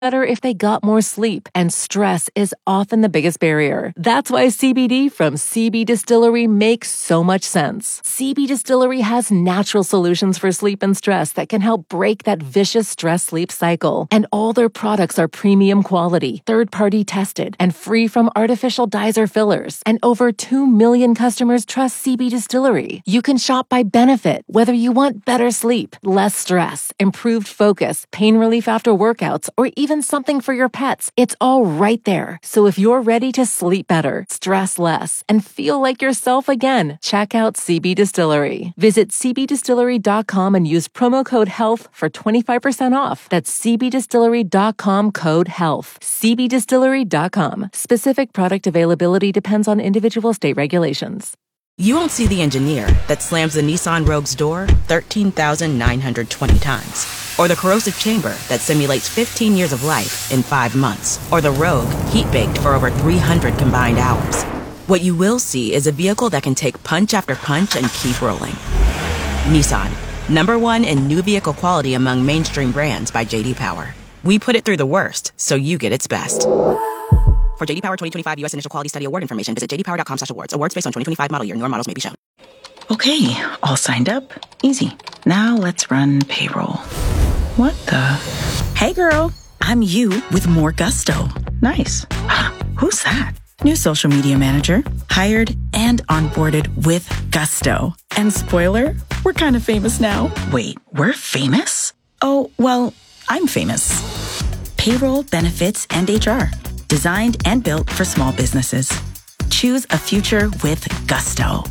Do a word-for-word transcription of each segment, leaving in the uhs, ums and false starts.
better if they got more sleep, and stress is often the biggest barrier. That's why C B D from C B Distillery makes so much sense. C B Distillery has natural solutions for sleep and stress that can help break that vicious stress-sleep cycle. And all their products are premium quality, third-party tested, and free from artificial dyes or fillers. And over two million customers trust C B Distillery. You can shop by benefit, whether you want better sleep, less stress, improved focus, pain relief after workouts, or even something for your pets. It's all right there. So if you're ready to sleep better, stress less, and feel like yourself again, check out C B Distillery. Visit c b distillery dot com and use promo code HEALTH for twenty-five percent off. That's c b distillery dot com code HEALTH. c b distillery dot com. Specific product availability depends on individual state regulations. You won't see the engineer that slams the Nissan Rogue's door thirteen thousand nine hundred twenty times. Or the corrosive chamber that simulates fifteen years of life in five months. Or the Rogue heat-baked for over three hundred combined hours. What you will see is a vehicle that can take punch after punch and keep rolling. Nissan, number one in new vehicle quality among mainstream brands by J D Power. We put it through the worst, so you get its best. For J D Power twenty twenty-five U S Initial Quality Study Award information, visit j d power dot com slash awards. Awards based on twenty twenty-five model year. Newer models may be shown. Okay, all signed up. Easy. Now let's run payroll. What the? Hey girl, I'm you with more gusto. Nice. Who's that? New social media manager. Hired and onboarded with gusto. And spoiler, we're kind of famous now. Wait, we're famous? Oh, well, I'm famous. Payroll, benefits, and H R. Designed and built for small businesses. Choose a future with gusto.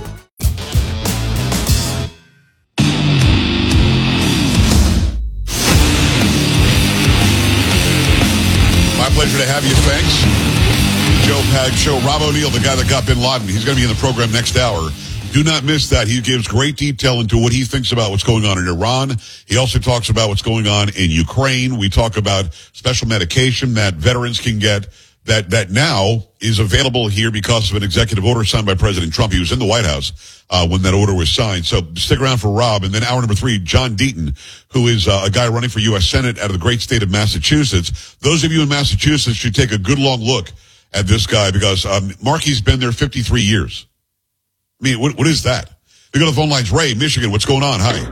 My pleasure to have you. Thanks. Joe Pags Show. Rob O'Neill, the guy that got Bin Laden. He's going to be in the program next hour. Do not miss that. He gives great detail into what he thinks about what's going on in Iran. He also talks about what's going on in Ukraine. We talk about special medication that veterans can get that, that now is available here because of an executive order signed by President Trump. He was in the White House uh, when that order was signed. So stick around for Rob. And then hour number three, John Deaton, who is uh, a guy running for U S Senate out of the great state of Massachusetts. Those of you in Massachusetts should take a good long look at this guy because um, Markey's been there fifty-three years. I mean, what, what is that? We go to the phone lines. Ray, Michigan, what's going on? Hi.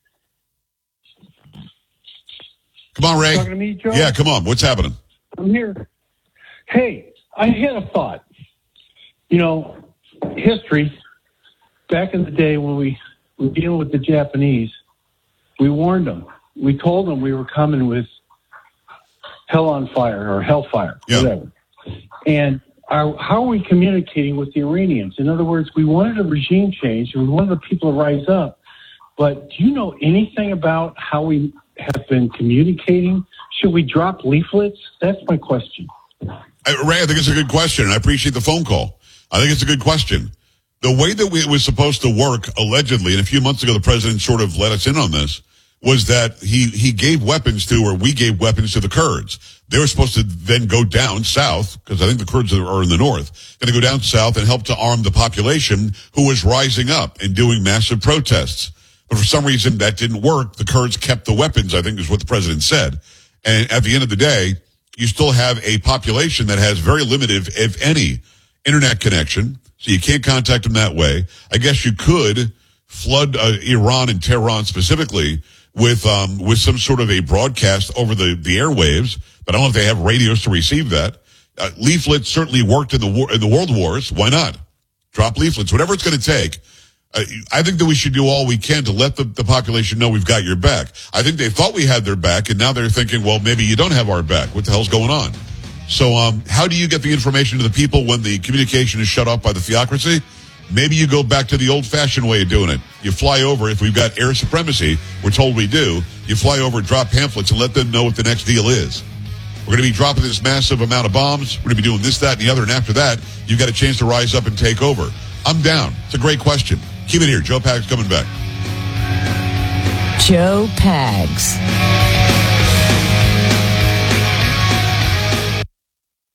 Come on, Ray. Talking to me, Joe? Yeah, come on. What's happening? I'm here. Hey, I had a thought. You know, history, back in the day when we were dealing with the Japanese, we warned them. We told them we were coming with hell on fire or hellfire, yeah. whatever. And Are, how are we communicating with the Iranians? In other words, we wanted a regime change. We wanted the people to rise up. But do you know anything about how we have been communicating? Should we drop leaflets? That's my question. I, Ray, I think it's a good question, and I appreciate the phone call. I think it's a good question. The way that we, it was supposed to work, allegedly, and a few months ago the president sort of let us in on this, was that he, he gave weapons to, or we gave weapons to the Kurds. They were supposed to then go down south, because I think the Kurds are in the north, going to go down south and help to arm the population who was rising up and doing massive protests. But for some reason that didn't work. The Kurds kept the weapons, I think is what the president said. And at the end of the day, you still have a population that has very limited, if any, internet connection. So you can't contact them that way. I guess you could flood uh, Iran and Tehran specifically with um, with some sort of a broadcast over the, the airwaves, but I don't know if they have radios to receive that. Uh, leaflets certainly worked in the war, in the world wars. Why not? Drop leaflets, whatever it's going to take. Uh, I think that we should do all we can to let the, the population know we've got your back. I think they thought we had their back, and now they're thinking, well, maybe you don't have our back. What the hell's going on? So um, how do you get the information to the people when the communication is shut off by the theocracy? Maybe you go back to the old-fashioned way of doing it. You fly over, if we've got air supremacy, we're told we do, you fly over, drop pamphlets, and let them know what the next deal is. We're going to be dropping this massive amount of bombs. We're going to be doing this, that, and the other, and after that, you've got a chance to rise up and take over. I'm down. It's a great question. Keep it here. Joe Pags coming back. Joe Pags.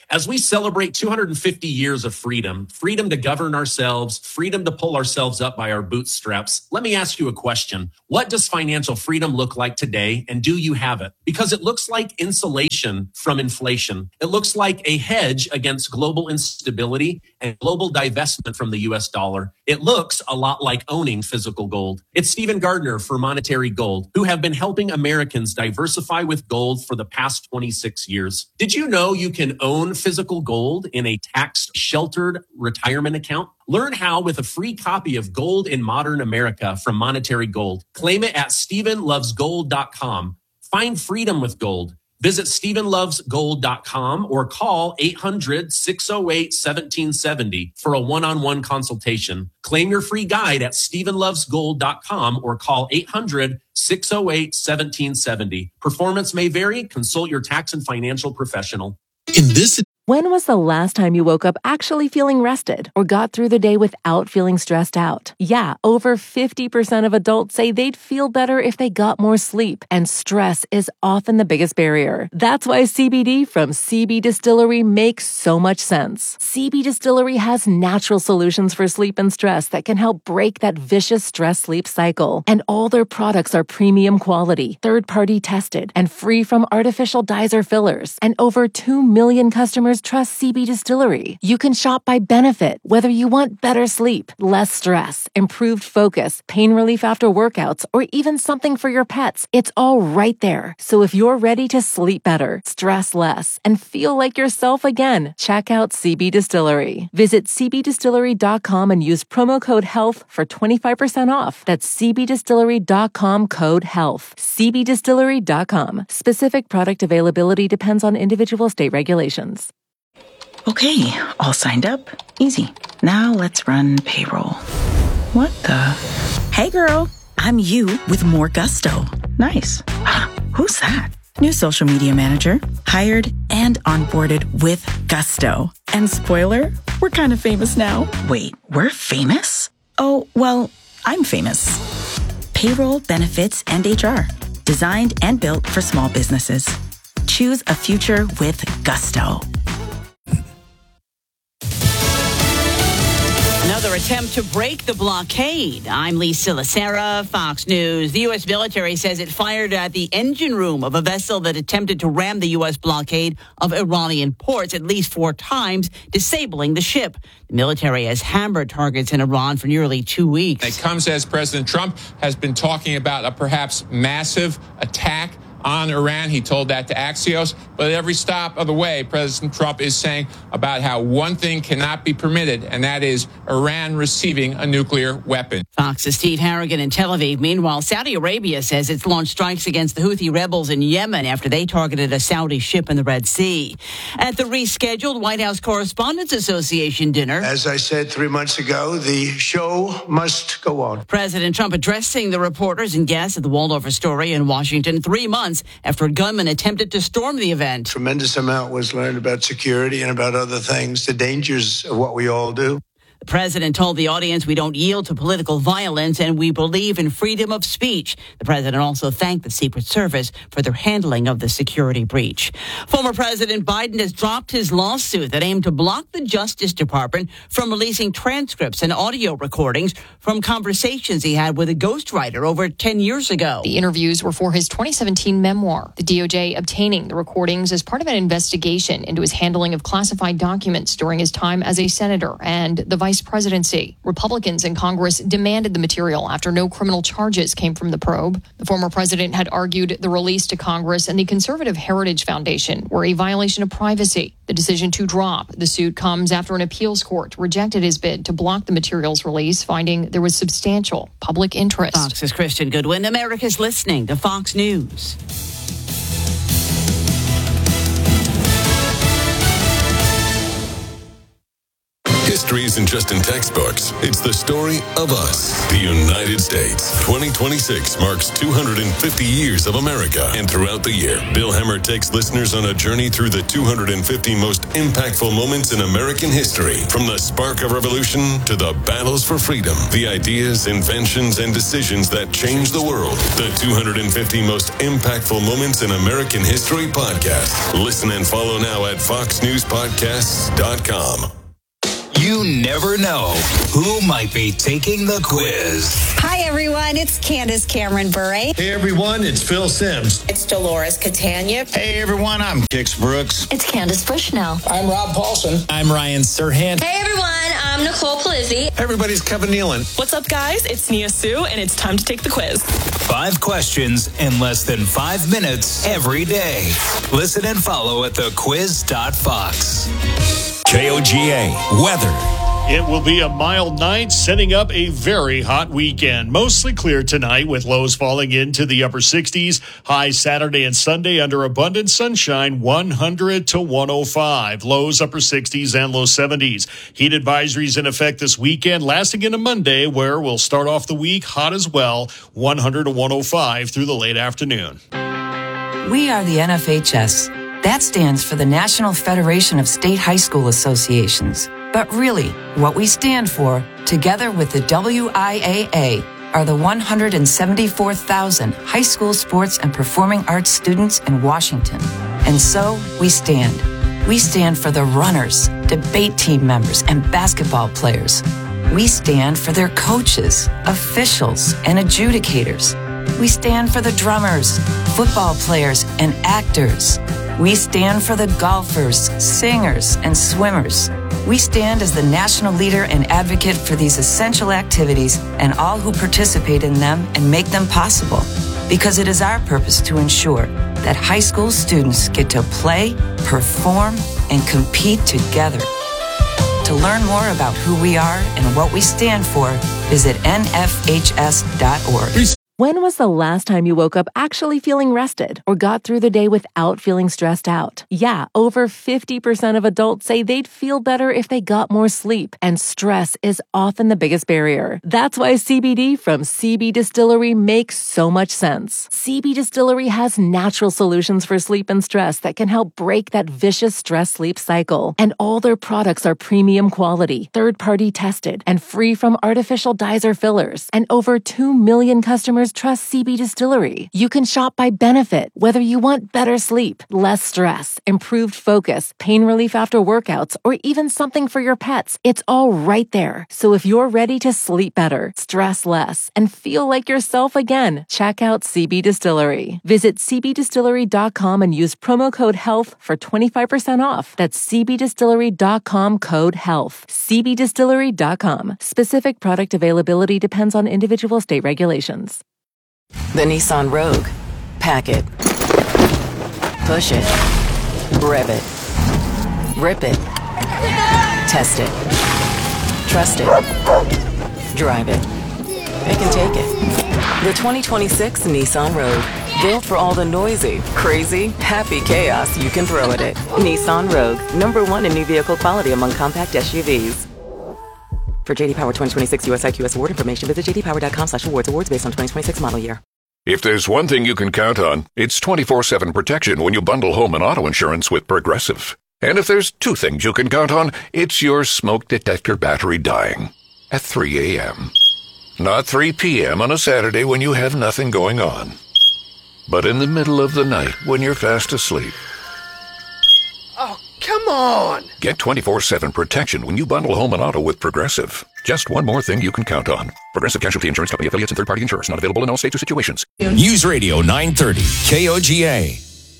As we celebrate two hundred fifty years of freedom, freedom to govern ourselves, freedom to pull ourselves up by our bootstraps, let me ask you a question. What does financial freedom look like today, and do you have it? Because it looks like insulation from inflation. It looks like a hedge against global instability and global divestment from the U S dollar. It looks a lot like owning physical gold. It's Stephen Gardner for Monetary Gold, who have been helping Americans diversify with gold for the past twenty-six years. Did you know you can own physical gold in a tax-sheltered retirement account? Learn how with a free copy of Gold in Modern America from Monetary Gold. Claim it at stephen loves gold dot com. Find freedom with gold. Visit stephen loves gold dot com or call eight hundred, six oh eight, one seven seven oh for a one-on-one consultation. Claim your free guide at stephen loves gold dot com or call eight hundred, six oh eight, one seven seven oh. Performance may vary. Consult your tax and financial professional. In this When was the last time you woke up actually feeling rested or got through the day without feeling stressed out? Yeah, over fifty percent of adults say they'd feel better if they got more sleep, and stress is often the biggest barrier. That's why C B D from C B Distillery makes so much sense. C B Distillery has natural solutions for sleep and stress that can help break that vicious stress-sleep cycle. And all their products are premium quality, third-party tested, and free from artificial dyes or fillers. And over two million customers trust C B Distillery. You can shop by benefit, whether you want better sleep, less stress, improved focus, pain relief after workouts, or even something for your pets. It's all right there. So if you're ready to sleep better, stress less, and feel like yourself again, check out C B Distillery. Visit c b distillery dot com and use promo code HEALTH for twenty-five percent off. That's c b distillery dot com code HEALTH. c b distillery dot com. Specific product availability depends on individual state regulations. Okay, all signed up. Easy. Now let's run payroll. What the? Hey girl, I'm you with more gusto. Nice. Who's that? New social media manager. Hired and onboarded with gusto. And spoiler, we're kind of famous now. Wait, we're famous? Oh, well, I'm famous. Payroll, benefits, and H R. Designed and built for small businesses. Choose a future with gusto. Another attempt to break the blockade. I'm Lisa Lacera, Fox News. The U S military says it fired at the engine room of a vessel that attempted to ram the U S blockade of Iranian ports at least four times, disabling the ship. The military has hammered targets in Iran for nearly two weeks. It comes as President Trump has been talking about a perhaps massive attack on Iran. He told that to Axios. But at every stop of the way, President Trump is saying about how one thing cannot be permitted, and that is Iran receiving a nuclear weapon. Fox's Steve Harrigan in Tel Aviv. Meanwhile, Saudi Arabia says it's launched strikes against the Houthi rebels in Yemen after they targeted a Saudi ship in the Red Sea. At the rescheduled White House Correspondents Association dinner, as I said three months ago, the show must go on. President Trump addressing the reporters and guests at the Waldorf Astoria in Washington three months after a gunman attempted to storm the event. Tremendous amount was learned about security and about other things, the dangers of what we all do. The president told the audience we don't yield to political violence and we believe in freedom of speech. The president also thanked the Secret Service for their handling of the security breach. Former President Biden has dropped his lawsuit that aimed to block the Justice Department from releasing transcripts and audio recordings from conversations he had with a ghostwriter over ten years ago. The interviews were for his twenty seventeen memoir, the D O J obtaining the recordings as part of an investigation into his handling of classified documents during his time as a senator and the vice presidency. Republicans in Congress demanded the material after no criminal charges came from the probe. The former president had argued the release to Congress and the Conservative Heritage Foundation were a violation of privacy. The decision to drop the suit comes after an appeals court rejected his bid to block the material's release, finding there was substantial public interest. Fox's Christian Goodwin. America's listening to Fox News. history isn't just in textbooks. It's the story of us, the United States. twenty twenty-six marks two hundred fifty years of America. And throughout the year, Bill Hemmer takes listeners on a journey through the two hundred fifty most impactful moments in American history. From the spark of revolution to the battles for freedom, the ideas, inventions, and decisions that changed the world. The two hundred fifty most impactful moments in American history podcast. Listen and follow now at fox news podcasts dot com. You never know who might be taking the quiz. Hi, everyone. It's Candace Cameron Bure. Hey, everyone. It's Phil Sims. It's Dolores Catania. Hey, everyone. I'm Kix Brooks. It's Candace Bushnell. I'm Rob Paulson. I'm Ryan Serhant. Hey, everyone. I'm Nicole Palizzi. Hey, everybody's Kevin Nealon. What's up, guys? It's Nia Sue, and it's time to take the quiz. Five questions in less than five minutes every day. Listen and follow at the quiz dot fox. K O G A weather. It will be a mild night, setting up a very hot weekend. Mostly clear tonight with lows falling into the upper sixties. High Saturday and Sunday under abundant sunshine, one hundred to one oh five. Lows upper sixties and low seventies. Heat advisories in effect this weekend, lasting into Monday, where we'll start off the week hot as well, one hundred to one oh five through the late afternoon. We are the N F H S. That stands for the National Federation of State High School Associations. But really, what we stand for, together with the W I A A, are the one hundred seventy-four thousand high school sports and performing arts students in Washington. And so, we stand. We stand for the runners, debate team members, and basketball players. We stand for their coaches, officials, and adjudicators. We stand for the drummers, football players, and actors. We stand for the golfers, singers, and swimmers. We stand as the national leader and advocate for these essential activities and all who participate in them and make them possible. Because it is our purpose to ensure that high school students get to play, perform, and compete together. To learn more about who we are and what we stand for, visit N F H S dot org. When was the last time you woke up actually feeling rested or got through the day without feeling stressed out? Yeah, over fifty percent of adults say they'd feel better if they got more sleep, and stress is often the biggest barrier. That's why C B D from C B Distillery makes so much sense. C B Distillery has natural solutions for sleep and stress that can help break that vicious stress-sleep cycle. And all their products are premium quality, third-party tested, and free from artificial dyes or fillers. And over two million customers trust C B Distillery. You can shop by benefit, whether you want better sleep, less stress, improved focus, pain relief after workouts, or even something for your pets. It's all right there. So if you're ready to sleep better, stress less, and feel like yourself again, check out C B Distillery. Visit C B distillery dot com and use promo code HEALTH for twenty-five percent off. That's C B distillery dot com code HEALTH. C B distillery dot com. Specific product availability depends on individual state regulations. The Nissan Rogue. Pack it. Push it. Rev it. Rip it. Test it. Trust it. Drive it. It can take it. The twenty twenty-six Nissan Rogue. Built for all the noisy, crazy, happy chaos you can throw at it. Nissan Rogue. Number one in new vehicle quality among compact S U Vs. For J D Power twenty twenty-six U S I Q S award information, visit j d power dot com slash awards. Awards based on twenty twenty-six model year. If there's one thing you can count on, it's twenty-four seven protection when you bundle home and auto insurance with Progressive. And if there's two things you can count on, it's your smoke detector battery dying at three a.m. Not three p.m. on a Saturday when you have nothing going on, but in the middle of the night when you're fast asleep. Oh, come on! Get twenty-four seven protection when you bundle home and auto with Progressive. Just one more thing you can count on. Progressive Casualty Insurance Company affiliates and third-party insurers. Not available in all states or situations. News Radio nine thirty, K O G A.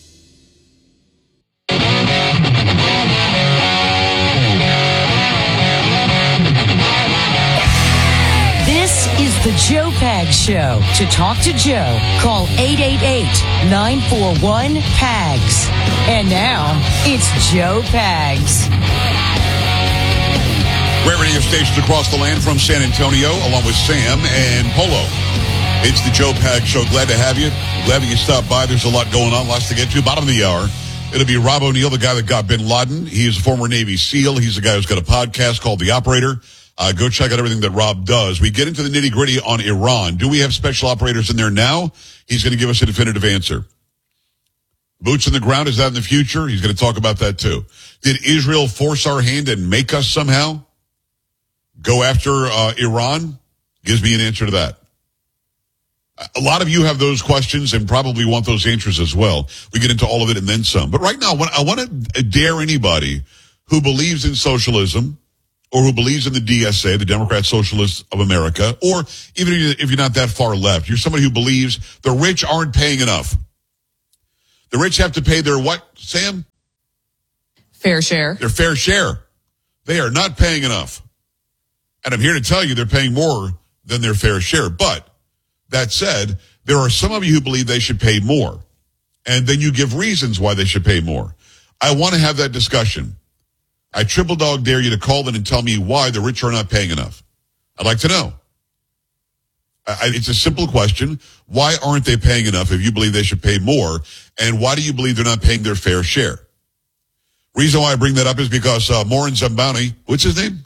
This is the Joe Pags Show. To talk to Joe, call eight eight eight, nine four one, P A G S. And now, it's Joe Pags. Great radio stations across the land from San Antonio, along with Sam and Polo. It's the Joe Pags Show. Glad to have you. Glad that you stopped by. There's a lot going on, lots to get to. Bottom of the hour. It'll be Rob O'Neill, the guy that got bin Laden. He is a former Navy SEAL. He's the guy who's got a podcast called The Operator. Uh, go check out everything that Rob does. We get into the nitty gritty on Iran. Do we have special operators in there now? He's going to give us a definitive answer. Boots in the ground, is that in the future? He's going to talk about that too. Did Israel force our hand and make us somehow go after uh, Iran? Gives me an answer to that. A lot of you have those questions and probably want those answers as well. We get into all of it and then some. But right now, I want to dare anybody who believes in socialism or who believes in the D S A, the Democrat Socialists of America, or even if you're not that far left, you're somebody who believes the rich aren't paying enough. The rich have to pay their what, Sam? Fair share. Their fair share. They are not paying enough. And I'm here to tell you they're paying more than their fair share. But that said, there are some of you who believe they should pay more. And then you give reasons why they should pay more. I want to have that discussion. I triple dog dare you to call in and tell me why the rich are not paying enough. I'd like to know. I, it's a simple question. Why aren't they paying enough if you believe they should pay more? And why do you believe they're not paying their fair share? Reason why I bring that up is because uh, Morin Zambani, what's his name?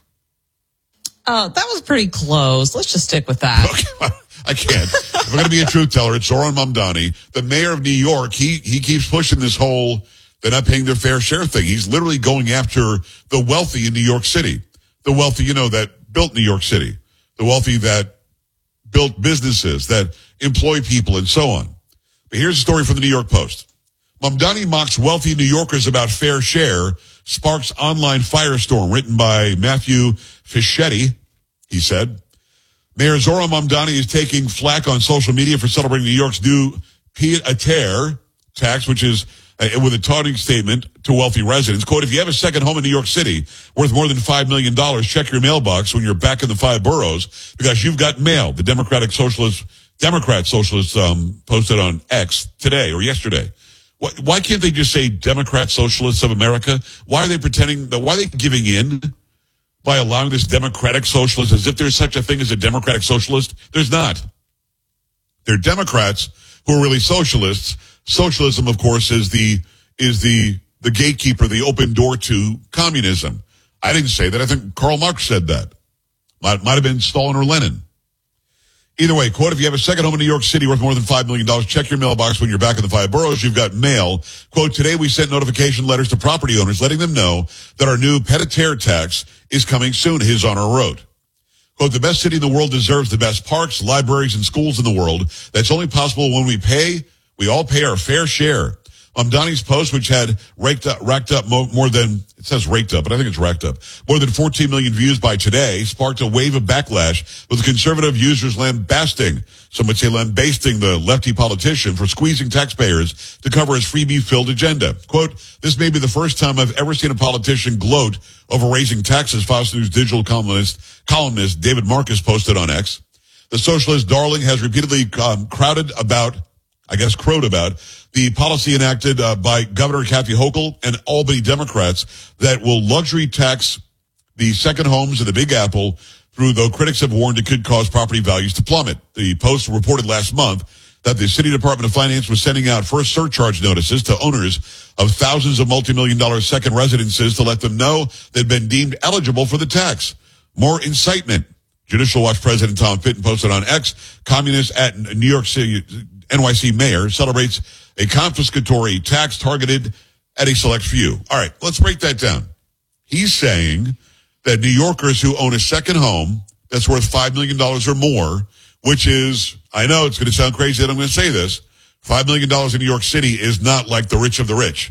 Uh, that was pretty close. Let's just stick with that. Okay. I can't. If I'm going to be a truth teller, it's Zoran Mamdani, the mayor of New York. He he keeps pushing this whole they're not paying their fair share thing. He's literally going after the wealthy in New York City. The wealthy, you know, that built New York City. The wealthy that built businesses, that employ people, and so on. But here's a story from the New York Post. Mamdani mocks wealthy New Yorkers about fair share, sparks online firestorm, written by Matthew Fischetti, he said. Mayor Zoran Mamdani is taking flack on social media for celebrating New York's new pied-à-terre tax, which is uh, with a taunting statement to wealthy residents. Quote, if you have a second home in New York City worth more than five million dollars, check your mailbox when you're back in the five boroughs because you've got mail. The Democratic Socialist, Democrat Socialists um, posted on X today or yesterday. Why, why can't they just say Democrat Socialists of America? Why are they pretending, that? Why are they giving in by allowing this democratic socialist, as if there's such a thing as a democratic socialist? There's not. They're Democrats who are really socialists. Socialism, of course, is the is the the gatekeeper, the open door to communism. I didn't say that. I think Karl Marx said that. Might, might have been Stalin or Lenin. Either way, quote, if you have a second home in New York City worth more than five million dollars, check your mailbox when you're back in the five boroughs. You've got mail. Quote, today we sent notification letters to property owners letting them know that our new pied-à-terre tax is coming soon, His Honor wrote. Quote, the best city in the world deserves the best parks, libraries, and schools in the world. That's only possible when we pay, we all pay our fair share. Mamdani's post, which had raked up, racked up more, more than, it says raked up, but I think it's racked up, more than fourteen million views by today, sparked a wave of backlash with conservative users lambasting, some would say lambasting the lefty politician for squeezing taxpayers to cover his freebie-filled agenda. Quote, this may be the first time I've ever seen a politician gloat over raising taxes, Fox News digital columnist, columnist David Marcus posted on X. The socialist darling has repeatedly um, crowded about, I guess crowed about, the policy enacted uh, by Governor Kathy Hochul and Albany Democrats that will luxury tax the second homes in the Big Apple through, though critics have warned it could cause property values to plummet. The Post reported last month that the City Department of Finance was sending out first surcharge notices to owners of thousands of multi-million dollar second residences to let them know they'd been deemed eligible for the tax. More incitement. Judicial Watch President Tom Fitton posted on X, communist at New York City, N Y C mayor celebrates a confiscatory tax targeted at a select few. All right, let's break that down. He's saying that New Yorkers who own a second home that's worth five million dollars or more, which is, I know it's going to sound crazy that I'm going to say this, five million dollars in New York City is not like the rich of the rich.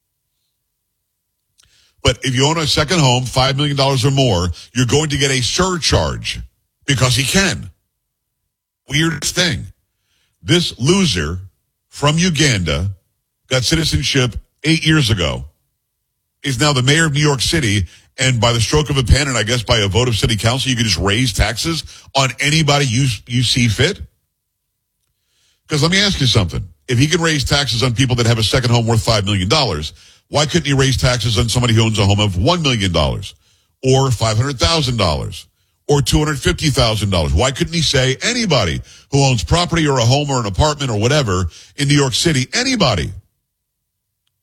But if you own a second home, five million dollars or more, you're going to get a surcharge because he can. Weirdest thing. This loser from Uganda got citizenship eight years ago, is now the mayor of New York City, and by the stroke of a pen and I guess by a vote of city council, you can just raise taxes on anybody you, you see fit? Because let me ask you something. If he can raise taxes on people that have a second home worth five million dollars, why couldn't he raise taxes on somebody who owns a home of one million dollars or five hundred thousand dollars? Or two hundred fifty thousand dollars. Why couldn't he say anybody who owns property or a home or an apartment or whatever in New York City, anybody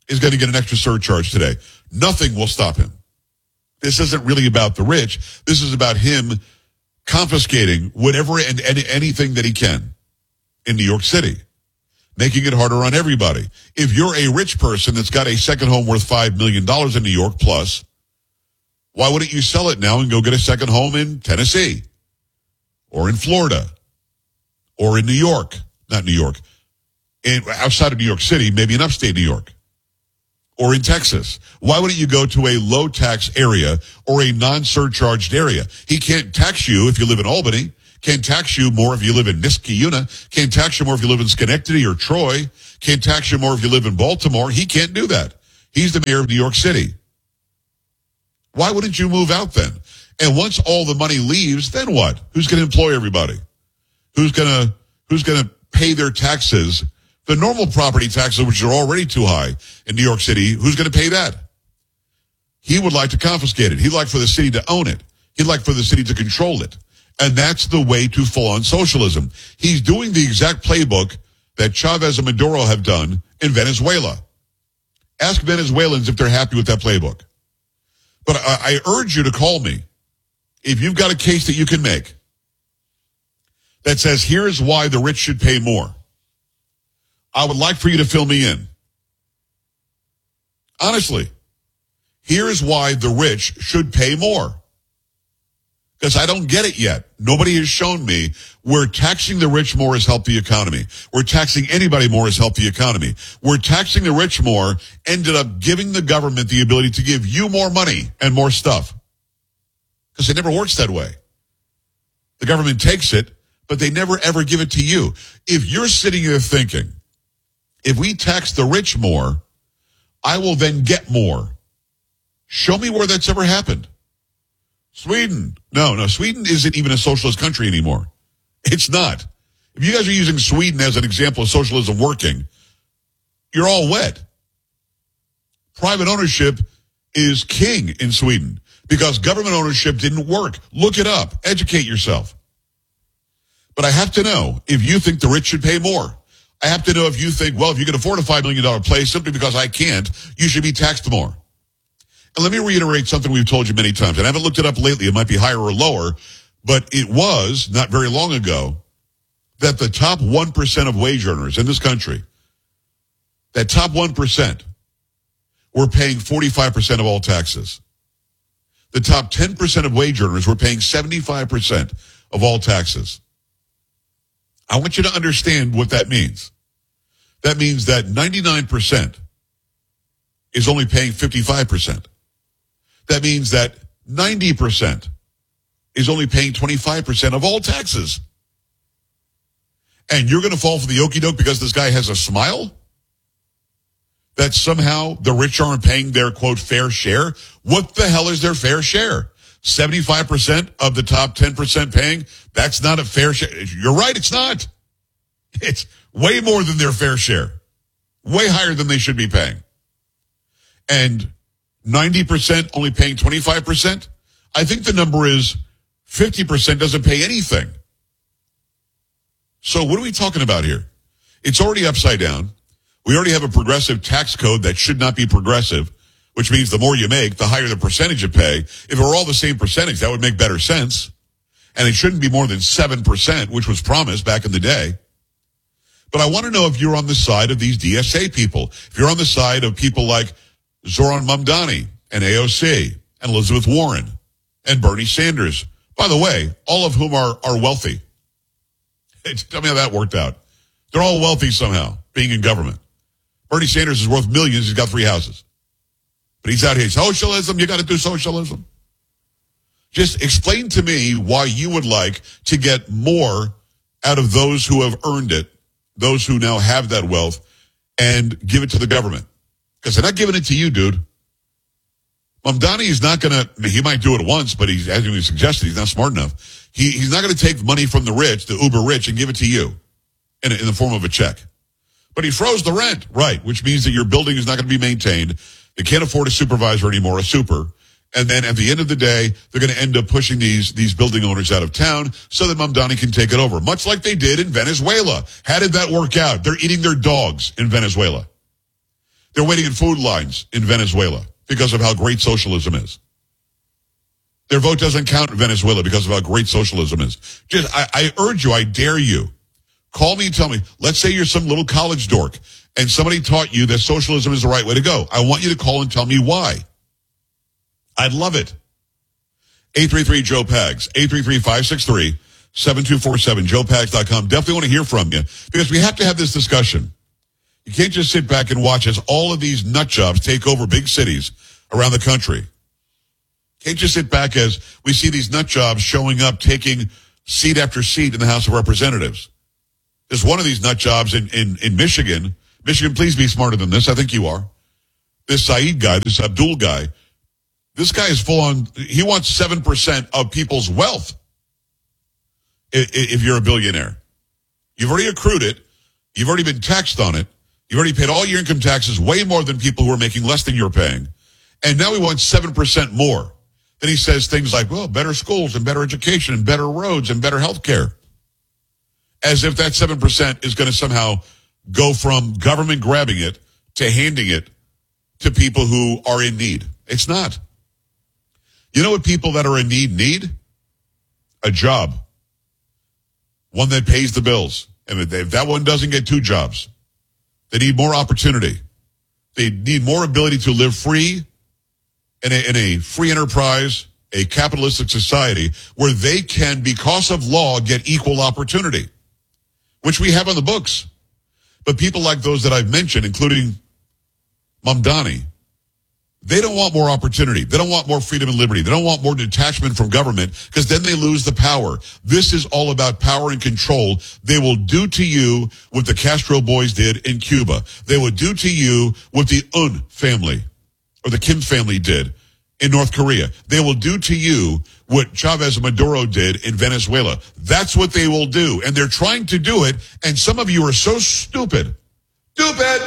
is going to get an extra surcharge today. Nothing will stop him. This isn't really about the rich. This is about him confiscating whatever and, and anything that he can in New York City, making it harder on everybody. If you're a rich person that's got a second home worth five million dollars in New York plus, why wouldn't you sell it now and go get a second home in Tennessee or in Florida or in New York? Not New York. In, outside of New York City, maybe in upstate New York or in Texas. Why wouldn't you go to a low tax area or a non-surcharged area? He can't tax you if you live in Albany. Can't tax you more if you live in Niskayuna. Can't tax you more if you live in Schenectady or Troy. Can't tax you more if you live in Baltimore. He can't do that. He's the mayor of New York City. Why wouldn't you move out then? And once all the money leaves, then what? Who's going to employ everybody? Who's going to, who's going to pay their taxes? The normal property taxes, which are already too high in New York City, who's going to pay that? He would like to confiscate it. He'd like for the city to own it. He'd like for the city to control it. And that's the way to full-on socialism. He's doing the exact playbook that Chavez and Maduro have done in Venezuela. Ask Venezuelans if they're happy with that playbook. But I, I urge you to call me if you've got a case that you can make that says, here's why the rich should pay more. I would like for you to fill me in. Honestly, here's why the rich should pay more. Because I don't get it yet. Nobody has shown me where taxing the rich more has helped the economy. Where taxing anybody more has helped the economy. Where taxing the rich more ended up giving the government the ability to give you more money and more stuff. Because it never works that way. The government takes it, but they never ever give it to you. If you're sitting here thinking, if we tax the rich more, I will then get more. Show me where that's ever happened. Sweden. No, no, Sweden isn't even a socialist country anymore. It's not. If you guys are using Sweden as an example of socialism working, you're all wet. Private ownership is king in Sweden because government ownership didn't work. Look it up. Educate yourself. But I have to know if you think the rich should pay more. I have to know if you think, well, if you can afford a five million dollars place simply because I can't, you should be taxed more. And let me reiterate something we've told you many times. And I haven't looked it up lately. It might be higher or lower. But it was, not very long ago, that the top one percent of wage earners in this country, that top one percent, were paying forty-five percent of all taxes. The top ten percent of wage earners were paying seventy-five percent of all taxes. I want you to understand what that means. That means that ninety-nine percent is only paying fifty-five percent. That means that ninety percent is only paying twenty-five percent of all taxes. And you're going to fall for the okie doke because this guy has a smile? That somehow the rich aren't paying their, quote, fair share? What the hell is their fair share? seventy-five percent of the top ten percent paying? That's not a fair share. You're right, it's not. It's way more than their fair share. Way higher than they should be paying. And ninety percent only paying twenty-five percent? I think the number is fifty percent doesn't pay anything. So what are we talking about here? It's already upside down. We already have a progressive tax code that should not be progressive, which means the more you make, the higher the percentage you pay. If it were all the same percentage, that would make better sense. And it shouldn't be more than seven percent, which was promised back in the day. But I want to know if you're on the side of these D S A people. If you're on the side of people like Zoran Mamdani and A O C and Elizabeth Warren and Bernie Sanders. By the way, all of whom are, are wealthy. Tell me how that worked out. They're all wealthy somehow, being in government. Bernie Sanders is worth millions. He's got three houses. But he's out here. Socialism, you got to do socialism. Just explain to me why you would like to get more out of those who have earned it, those who now have that wealth, and give it to the government. Because they're not giving it to you, dude. Mamdani is not going to, he might do it once, but he's, as you suggested, he's not smart enough. He, he's not going to take money from the rich, the uber rich, and give it to you in, in the form of a check. But he froze the rent, right, which means that your building is not going to be maintained. They can't afford a supervisor anymore, a super. And then at the end of the day, they're going to end up pushing these, these building owners out of town so that Mamdani can take it over, much like they did in Venezuela. How did that work out? They're eating their dogs in Venezuela. They're waiting in food lines in Venezuela because of how great socialism is. Their vote doesn't count in Venezuela because of how great socialism is. Just, I, I urge you, I dare you, call me and tell me, let's say you're some little college dork and somebody taught you that socialism is the right way to go. I want you to call and tell me why. I'd love it. eight three three Joe Pags, eight three three, five six three, seven two four seven, joe pags dot com. Definitely want to hear from you because we have to have this discussion. You can't just sit back and watch as all of these nut jobs take over big cities around the country. Can't just sit back as we see these nut jobs showing up, taking seat after seat in the House of Representatives. There's one of these nut jobs in, in, in Michigan. Michigan, please be smarter than this. I think you are. This Saeed guy, this Abdul guy, this guy is full on, he wants seven percent of people's wealth if you're a billionaire. You've already accrued it. You've already been taxed on it. You've already paid all your income taxes, way more than people who are making less than you're paying. And now he wants seven percent more. Then he says things like, well, better schools and better education and better roads and better health care. As if that seven percent is going to somehow go from government grabbing it to handing it to people who are in need. It's not. You know what people that are in need need? A job. One that pays the bills. And if that one doesn't get two jobs, they need more opportunity. They need more ability to live free in a, in a free enterprise, a capitalistic society where they can, because of law, get equal opportunity, which we have on the books. But people like those that I've mentioned, including Mamdani, they don't want more opportunity. They don't want more freedom and liberty. They don't want more detachment from government because then they lose the power. This is all about power and control. They will do to you what the Castro boys did in Cuba. They will do to you what the Un family or the Kim family did in North Korea. They will do to you what Chavez and Maduro did in Venezuela. That's what they will do. And they're trying to do it. And some of you are so stupid, stupid,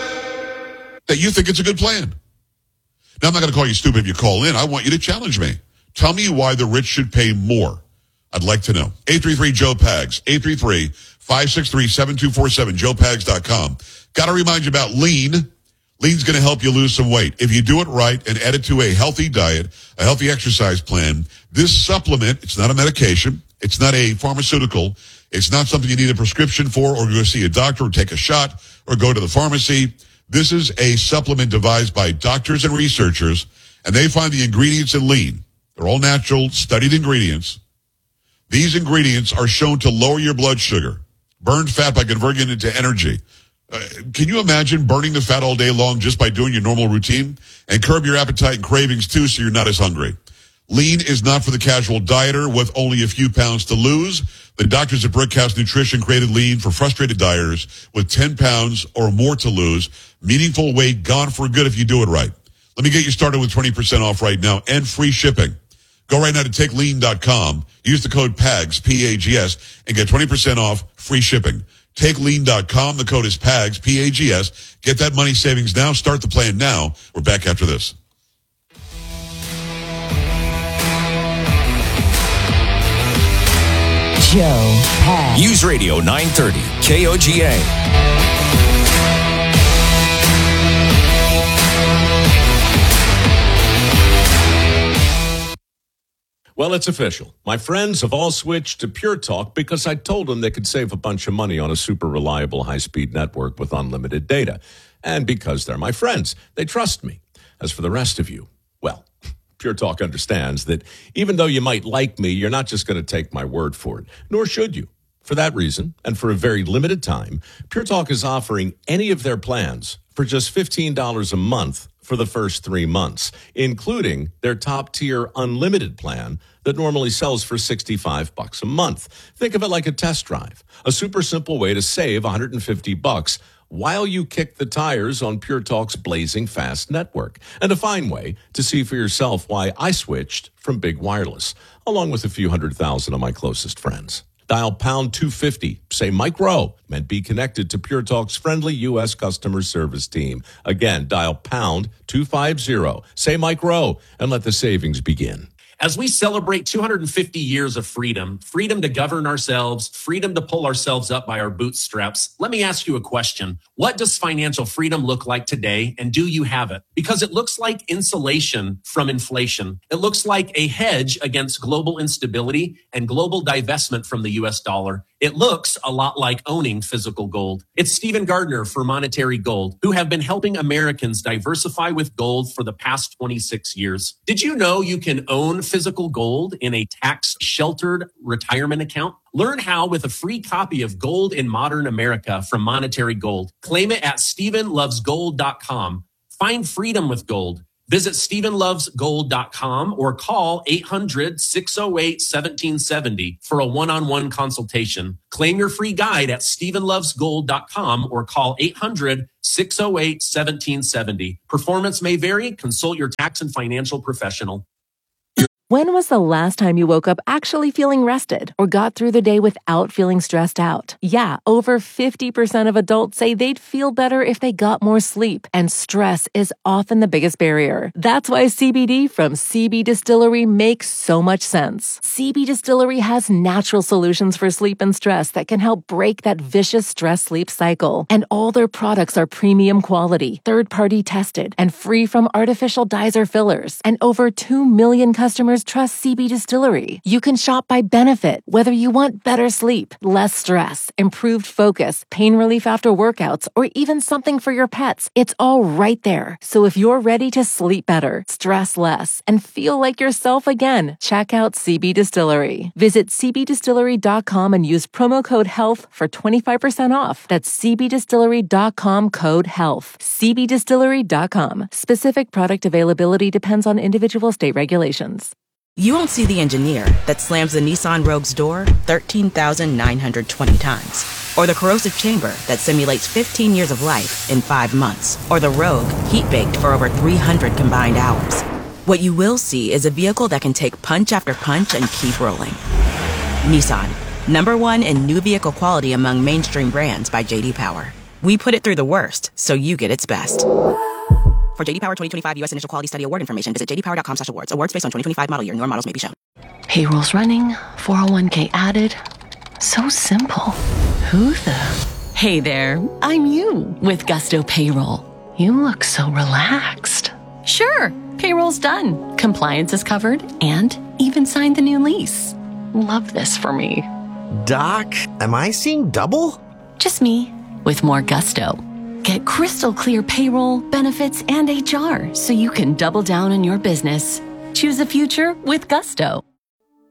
that you think it's a good plan. Now, I'm not going to call you stupid if you call in. I want you to challenge me. Tell me why the rich should pay more. I'd like to know. eight three three Joe Pags, eight three three, five six three, seven two four seven, joe pags dot com. Got to remind you about Lean. Lean's going to help you lose some weight. If you do it right and add it to a healthy diet, a healthy exercise plan, this supplement, it's not a medication. It's not a pharmaceutical. It's not something you need a prescription for or go see a doctor or take a shot or go to the pharmacy. This is a supplement devised by doctors and researchers, and they find the ingredients in Lean. They're all natural, studied ingredients. These ingredients are shown to lower your blood sugar, burn fat by converting it into energy. Uh, can you imagine burning the fat all day long just by doing your normal routine? And curb your appetite and cravings too so you're not as hungry. Lean is not for the casual dieter with only a few pounds to lose. The doctors at Brickhouse Nutrition created Lean for frustrated dieters with ten pounds or more to lose. Meaningful weight gone for good if you do it right. Let me get you started with twenty percent off right now and free shipping. Go right now to take lean dot com. Use the code PAGS, P A G S, and get twenty percent off free shipping. take lean dot com. The code is PAGS, P A G S. Get that money savings now. Start the plan now. We're back after this. Joe Pags. News Radio nine thirty, K O G A. Well, it's official. My friends have all switched to Pure Talk because I told them they could save a bunch of money on a super reliable high-speed network with unlimited data. And because they're my friends, they trust me. As for the rest of you, well, Pure Talk understands that even though you might like me, you're not just going to take my word for it, nor should you. For that reason, and for a very limited time, Pure Talk is offering any of their plans for just fifteen dollars a month for the first three months, including their top-tier unlimited plan that normally sells for sixty-five bucks a month. Think of it like a test drive, a super simple way to save one hundred fifty bucks while you kick the tires on Pure Talk's blazing fast network, and a fine way to see for yourself why I switched from Big Wireless, along with a few hundred thousand of my closest friends. Dial pound two fifty, say Mike Rowe, and be connected to Pure Talk's friendly U S customer service team. Again, dial pound two fifty, say Mike Rowe, and let the savings begin. As we celebrate two hundred fifty years of freedom, freedom to govern ourselves, freedom to pull ourselves up by our bootstraps, let me ask you a question. What does financial freedom look like today, and do you have it? Because it looks like insulation from inflation. It looks like a hedge against global instability and global divestment from the U S dollar. It looks a lot like owning physical gold. It's Stephen Gardner for Monetary Gold, who have been helping Americans diversify with gold for the past twenty-six years. Did you know you can own physical gold in a tax-sheltered retirement account? Learn how with a free copy of Gold in Modern America from Monetary Gold. Claim it at stephen loves gold dot com. Find freedom with gold. Visit stephen loves gold dot com or call eight hundred, six oh eight, one seven seven oh for a one-on-one consultation. Claim your free guide at stephen loves gold dot com or call eight hundred, six oh eight, one seven seven oh. Performance may vary. Consult your tax and financial professional. When was the last time you woke up actually feeling rested or got through the day without feeling stressed out? Yeah, over fifty percent of adults say they'd feel better if they got more sleep, and stress is often the biggest barrier. That's why C B D from C B Distillery makes so much sense. C B Distillery has natural solutions for sleep and stress that can help break that vicious stress-sleep cycle. And all their products are premium quality, third-party tested, and free from artificial dyes or fillers. And over two million customers trust C B Distillery. You can shop by benefit, whether you want better sleep, less stress, improved focus, pain relief after workouts, or even something for your pets. It's all right there. So if you're ready to sleep better, stress less, and feel like yourself again, check out C B Distillery. Visit c b distillery dot com and use promo code HEALTH for twenty-five percent off. That's c b distillery dot com code HEALTH. c b distillery dot com. Specific product availability depends on individual state regulations. You won't see the engineer that slams the Nissan Rogue's door thirteen thousand nine hundred twenty times. Or the corrosive chamber that simulates fifteen years of life in five months. Or the Rogue heat-baked for over three hundred combined hours. What you will see is a vehicle that can take punch after punch and keep rolling. Nissan, number one in new vehicle quality among mainstream brands by J D Power. We put it through the worst, so you get its best. For J D Power twenty twenty-five U S Initial Quality Study Award information, visit j d power dot com slash awards. Awards based on twenty twenty-five model year. Newer models may be shown. Payroll's running, four oh one k added. So simple. Who the? Hey there, I'm you with Gusto Payroll. You look so relaxed. Sure, payroll's done. Compliance is covered and even signed the new lease. Love this for me. Doc, am I seeing double? Just me with more gusto. Get crystal clear payroll, benefits, and H R so you can double down on your business. Choose the future with Gusto.